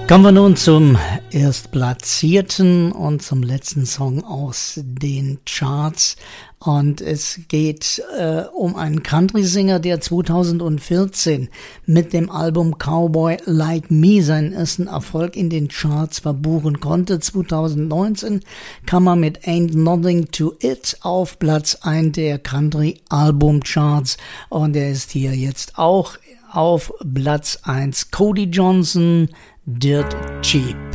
Kommen wir nun zum Erstplatzierten und zum letzten Song aus den Charts. Und es geht um einen Country-Singer, der 2014 mit dem Album Cowboy Like Me seinen ersten Erfolg in den Charts verbuchen konnte. 2019 kam er mit Ain't Nothing to It auf Platz 1 der Country-Album-Charts. Und er ist hier jetzt auch auf Platz 1. Cody Johnson, Dirt Cheap.